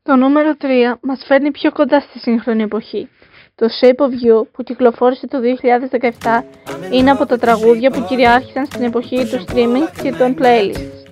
Το νούμερο 3 μας φέρνει πιο κοντά στη σύγχρονη εποχή. Το Shape of You, που κυκλοφόρησε το 2017, είναι από τα τραγούδια που κυριάρχησαν στην εποχή του streaming και των playlists.